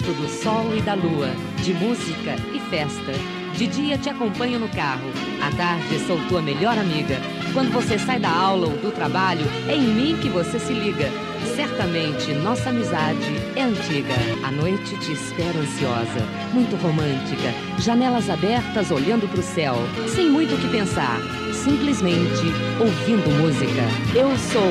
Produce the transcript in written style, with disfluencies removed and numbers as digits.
gosto do sol e da lua, de música e festa. De dia te acompanho no carro, à tarde sou tua melhor amiga. Quando você sai da aula ou do trabalho, é em mim que você se liga. Certamente nossa amizade é antiga. À noite te espero ansiosa, muito romântica, janelas abertas olhando pro céu, sem muito o que pensar, simplesmente ouvindo música. Eu sou